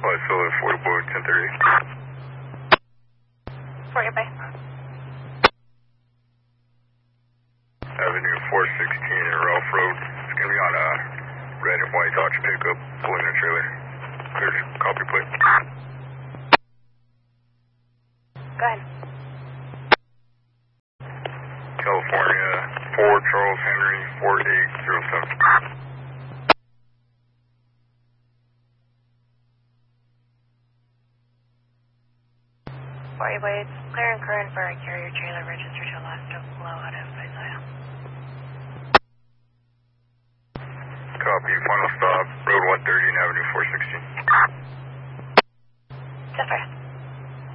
Solo 40 board 1030. 40 bay. Avenue 416 and Ralph Road. It's going to be on a red and white Dodge pickup pulling a trailer. Clear copy plate. Go ahead. California 4 Charles Henry 4807. 40 blades, clear and current for a carrier trailer registered to last below out of Isaiah. Copy, final stop, Road 130 and Avenue 416. Zephyr.